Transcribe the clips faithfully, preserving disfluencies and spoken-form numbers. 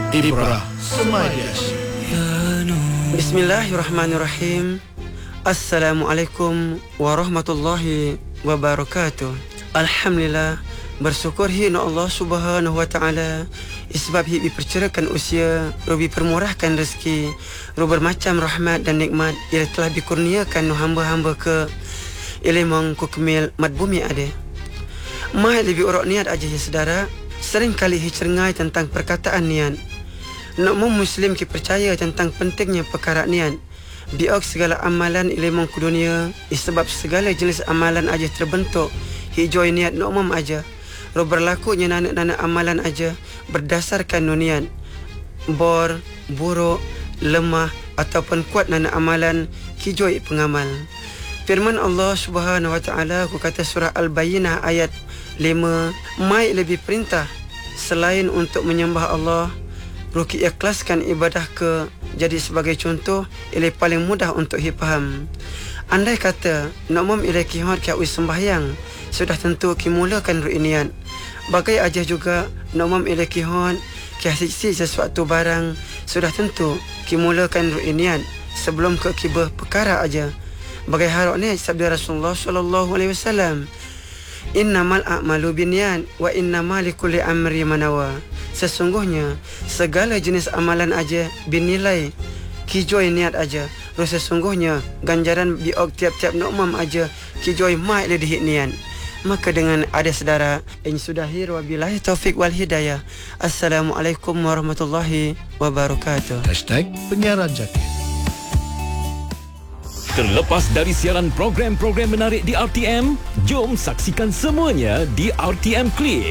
Ibrah Semaya. Bismillahirrahmanirrahim. Assalamualaikum warahmatullahi wabarakatuh. Alhamdulillah, bersyukur hina Allah Subhanahu wa taala sebab hibi percerakan usia, rubi permurahkan rezeki, rubi bermacam rahmat dan nikmat ia telah dikurniakan no hamba-hamba ke ilimang ku kemil mat bumi ade. Mai lebih urok niat aja ya saudara, sering kali hicergai tentang perkataan niat. Nak mu muslim ki percaya tentang pentingnya perkara niat. Biak segala amalan ilimang ku dunia, sebab segala jenis amalan aja terbentuk hijau niat nak umum aja. Ro berlakunya nanak-nanak amalan aja berdasarkan niat. Bor, buruk, lemah ataupun kuat nanak amalan hijau pengamal. Firman Allah Subhanahu wa taala ku kata surah Al-Bayyinah ayat lima, mai lebih perintah selain untuk menyembah Allah, ruki ikhlaskan ibadah ke jadi sebagai contoh ia paling mudah untuk dipaham. Andai kata nak mem ilai kihot kia wis sembahyang, sudah tentu kimulakan ru'inian. Bagai aja juga nak mem ilai kihot kia sisi sesuatu barang, sudah tentu kimulakan ru'inian sebelum ke kibah perkara aja. Bagai harap ni sabda Rasulullah sallallahu alaihi wasallam, innamal a'malu binniyat wa innamal likulli amri manawa. Sesungguhnya segala jenis amalan aja binilai kijoi niat aja. Terus sesungguhnya ganjaran biok tiap-tiap nokmam aja kijoi mai le dihik niat. Maka dengan ada saudara yang sudahi wabillahi taufik wal hidayah. Assalamualaikum warahmatullahi wabarakatuh. Hashtag Penyiaran Jati. Terlepas dari siaran program-program menarik di R T M, jom saksikan semuanya di R T M Click.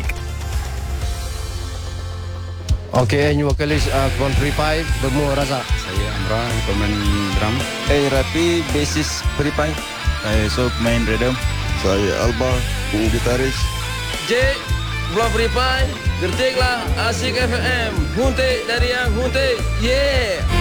Okay, new vocalist uh, Country Five, Bemu Razak. Saya Amra, pemain drum. Eh, Rapi, bassist Free Pie. Saya Sob, main rhythm. Saya Alba, bunyi gitaris. J, Block Free Pie. Gertiklah Asik F M. Huntik dari yang huntik. Yeah.